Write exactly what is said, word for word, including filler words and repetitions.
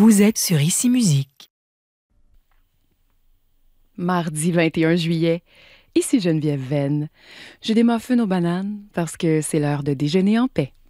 Vous êtes sur Ici Musique. Mardi vingt et un juillet, ici Geneviève Venn. J'ai des muffins aux bananes parce que c'est l'heure de déjeuner en paix.